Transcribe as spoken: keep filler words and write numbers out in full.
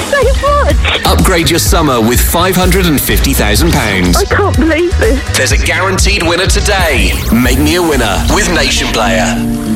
so much. Upgrade your summer with five hundred fifty thousand pounds. I can't believe this. There's a guaranteed winner today. Make me a winner with Nation Player.